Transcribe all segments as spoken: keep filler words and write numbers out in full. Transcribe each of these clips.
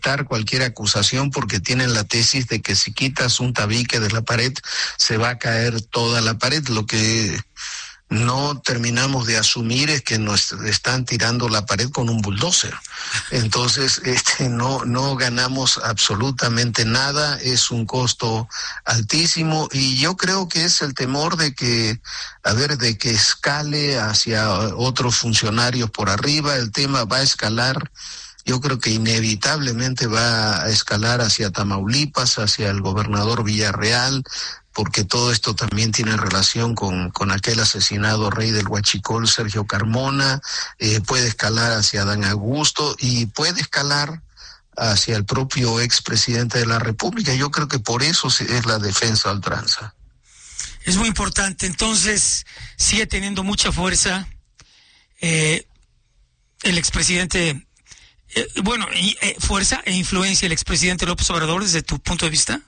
descartar cualquier acusación porque tienen la tesis de que si quitas un tabique de la pared se va a caer toda la pared. Lo que no terminamos de asumir es que nos están tirando la pared con un bulldozer. Entonces, este, no, no ganamos absolutamente nada, es un costo altísimo, y yo creo que es el temor de que, a ver, de que escale hacia otros funcionarios por arriba. El tema va a escalar, yo creo que inevitablemente va a escalar hacia Tamaulipas, hacia el gobernador Villarreal, porque todo esto también tiene relación con, con aquel asesinado rey del Huachicol, Sergio Carmona, eh, puede escalar hacia Adán Augusto y puede escalar hacia el propio expresidente de la República. Yo creo que por eso es la defensa a ultranza. Es muy importante, entonces sigue teniendo mucha fuerza eh, el expresidente, eh, bueno, eh, fuerza e influencia el expresidente López Obrador desde tu punto de vista.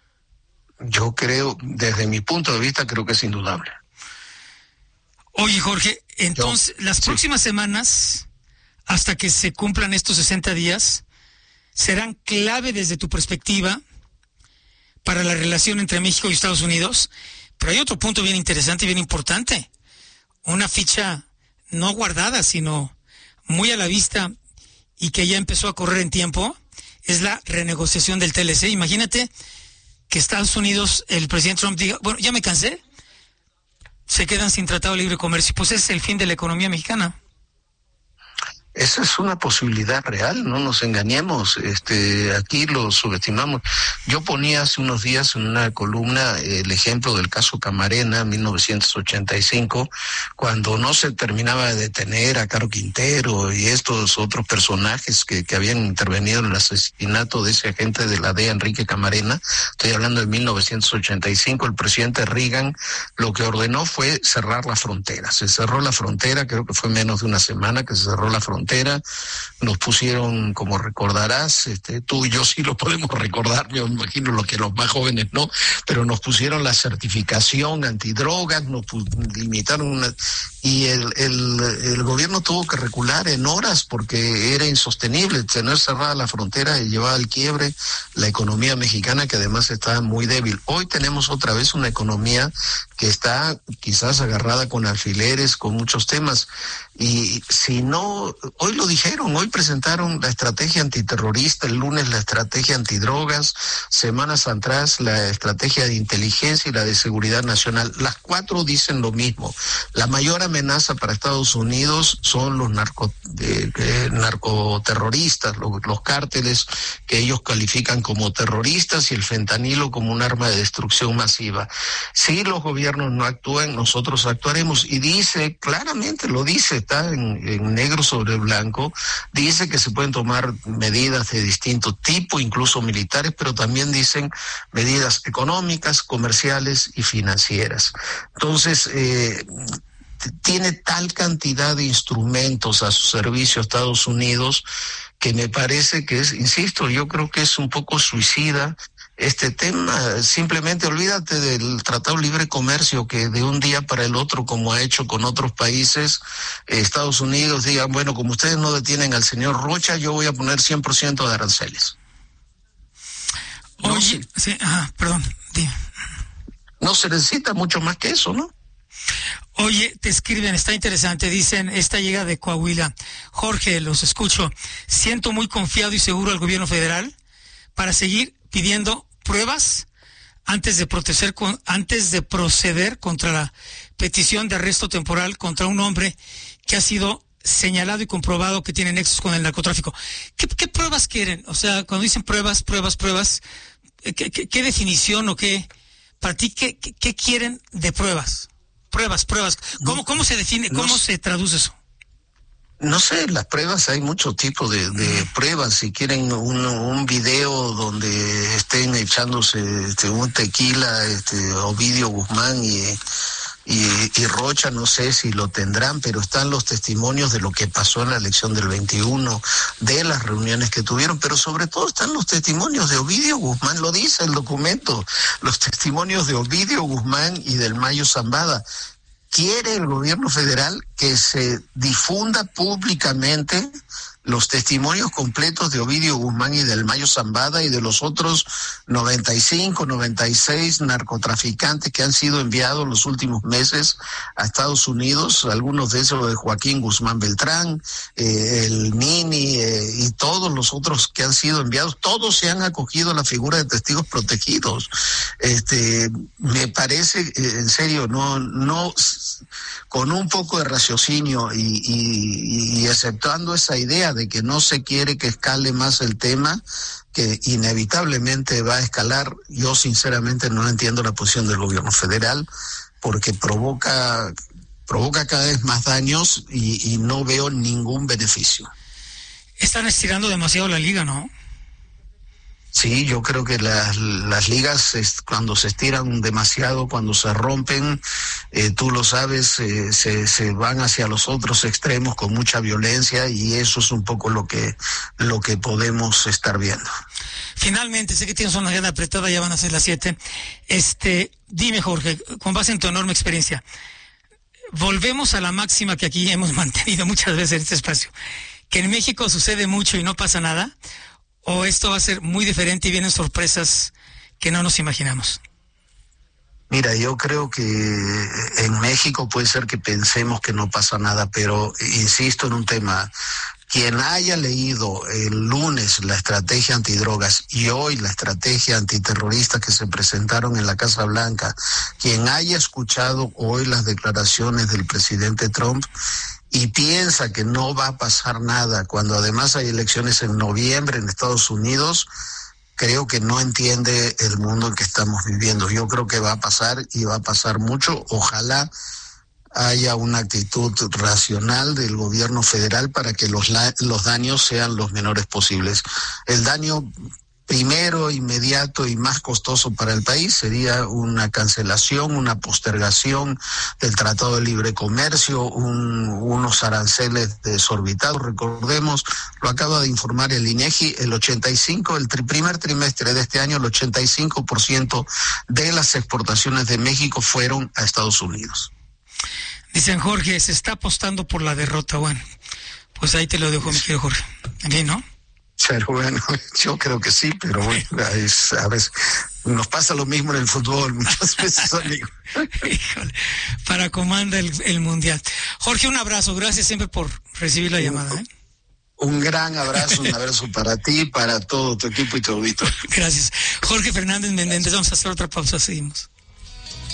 Yo creo, desde mi punto de vista, creo que es indudable. Oye, Jorge, entonces, Yo, las sí. próximas semanas, hasta que se cumplan estos sesenta días, serán clave desde tu perspectiva para la relación entre México y Estados Unidos. Pero hay otro punto bien interesante y bien importante. Una ficha no guardada, sino muy a la vista y que ya empezó a correr en tiempo, es la renegociación del T L C. Imagínate que Estados Unidos, el presidente Trump diga, bueno, ya me cansé, se quedan sin tratado de libre comercio, pues es el fin de la economía mexicana. Esa es una posibilidad real, no nos engañemos, este, aquí lo subestimamos. Yo ponía hace unos días en una columna el ejemplo del caso Camarena, mil novecientos ochenta y cinco, cuando no se terminaba de detener a Caro Quintero y estos otros personajes que, que habían intervenido en el asesinato de ese agente de la D E A, Enrique Camarena. Estoy hablando de mil novecientos ochenta y cinco, el presidente Reagan lo que ordenó fue cerrar la frontera. Se cerró la frontera, creo que fue menos de una semana que se cerró la frontera. Nos pusieron, como recordarás, este, tú y yo sí lo podemos recordar, me imagino lo que los más jóvenes no, pero nos pusieron la certificación antidrogas, nos limitaron una, y el, el, el gobierno tuvo que recular en horas porque era insostenible tener cerrada la frontera y llevaba al quiebre la economía mexicana, que además estaba muy débil. Hoy tenemos otra vez una economía que está quizás agarrada con alfileres, con muchos temas, y si no, hoy lo dijeron, hoy presentaron la estrategia antiterrorista, el lunes la estrategia antidrogas, semanas atrás la estrategia de inteligencia y la de seguridad nacional. Las cuatro dicen lo mismo. La mayor amenaza para Estados Unidos son los narco, de, de, narcoterroristas, los, los cárteles que ellos califican como terroristas, y el fentanilo como un arma de destrucción masiva. Si los gobiernos no actúan, nosotros actuaremos, y dice claramente, lo dice, está en, en negro sobre blanco, dice que se pueden tomar medidas de distinto tipo, incluso militares, pero también dicen medidas económicas, comerciales y financieras. Entonces, eh, tiene tal cantidad de instrumentos a su servicio Estados Unidos que me parece que es, insisto, yo creo que es un poco suicida este tema. Simplemente olvídate del Tratado de Libre Comercio, que de un día para el otro, como ha hecho con otros países, eh, Estados Unidos diga, bueno, como ustedes no detienen al señor Rocha, yo voy a poner cien por ciento de aranceles. Oye, no, sí, ah, perdón, dime. No se necesita mucho más que eso, ¿no? Oye, te escriben, está interesante, dicen, esta llega de Coahuila. Jorge, los escucho. Siento muy confiado y seguro al gobierno federal para seguir pidiendo pruebas antes de proceder con, antes de proceder contra la petición de arresto temporal contra un hombre que ha sido señalado y comprobado que tiene nexos con el narcotráfico. ¿Qué, qué pruebas quieren? O sea, cuando dicen pruebas, pruebas, pruebas, ¿qué, qué, qué definición o qué, para ti, qué, qué, qué quieren de pruebas? Pruebas, pruebas. ¿Cómo, no, cómo se define, cómo no, se traduce eso? No sé, las pruebas, hay muchos tipos de, de pruebas. Si quieren un, un video donde estén echándose este, un tequila, este, Ovidio Guzmán y, y, y Rocha, no sé si lo tendrán, pero están los testimonios de lo que pasó en la elección del veintiuno, de las reuniones que tuvieron, pero sobre todo están los testimonios de Ovidio Guzmán, lo dice el documento, los testimonios de Ovidio Guzmán y del Mayo Zambada. Quiere el gobierno federal que se difunda públicamente los testimonios completos de Ovidio Guzmán y del Mayo Zambada y de los otros noventa y cinco, noventa y seis narcotraficantes que han sido enviados los últimos meses a Estados Unidos, algunos de esos de Joaquín Guzmán Beltrán, eh, el Nini eh, y todos los otros que han sido enviados, todos se han acogido a la figura de testigos protegidos. Este, me parece, eh, en serio, no, no, con un poco de raciocinio y, y, y aceptando esa idea de que no se quiere que escale más el tema, que inevitablemente va a escalar. Yo sinceramente no entiendo la posición del gobierno federal, porque provoca, provoca cada vez más daños y, y no veo ningún beneficio. Están estirando demasiado la liga, ¿no? Sí, yo creo que las, las ligas es, cuando se estiran demasiado, cuando se rompen, eh, tú lo sabes, eh, se, se van hacia los otros extremos con mucha violencia y eso es un poco lo que, lo que podemos estar viendo. Finalmente, sé que tienes una agenda apretada, ya van a ser las siete. Este, dime, Jorge, con base en tu enorme experiencia, volvemos a la máxima que aquí hemos mantenido muchas veces en este espacio, que en México sucede mucho y no pasa nada. ¿O esto va a ser muy diferente y vienen sorpresas que no nos imaginamos? Mira, yo creo que en México puede ser que pensemos que no pasa nada, pero insisto en un tema. Quien haya leído el lunes la estrategia antidrogas y hoy la estrategia antiterrorista que se presentaron en la Casa Blanca, quien haya escuchado hoy las declaraciones del presidente Trump, y piensa que no va a pasar nada, cuando además hay elecciones en noviembre en Estados Unidos, creo que no entiende el mundo en que estamos viviendo. Yo creo que va a pasar y va a pasar mucho. Ojalá haya una actitud racional del gobierno federal para que los, los daños sean los menores posibles. El daño primero, inmediato y más costoso para el país sería una cancelación, una postergación del Tratado de Libre Comercio, un, unos aranceles desorbitados. Recordemos, lo acaba de informar el INEGI, el ochenta y cinco, el tri, primer trimestre de este año, el ochenta y cinco por ciento de las exportaciones de México fueron a Estados Unidos. Dicen, Jorge, se está apostando por la derrota. Bueno, pues ahí te lo dejo, mi querido Jorge. Bien, ¿no? Pero bueno, yo creo que sí, pero bueno, es, a veces nos pasa lo mismo en el fútbol, muchas veces, amigo. Híjole, para comanda el, el Mundial. Jorge, un abrazo, gracias siempre por recibir la llamada. ¿eh? Un gran abrazo, un abrazo para ti, para todo tu equipo y tu auditor. Gracias. Jorge Fernández Menéndez, vamos a hacer otra pausa, seguimos.